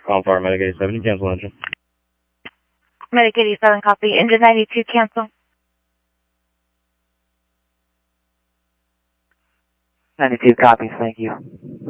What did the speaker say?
Confire Medic 87, cancel engine. Medic 87, copy. Engine 92, cancel. 92 copies, thank you.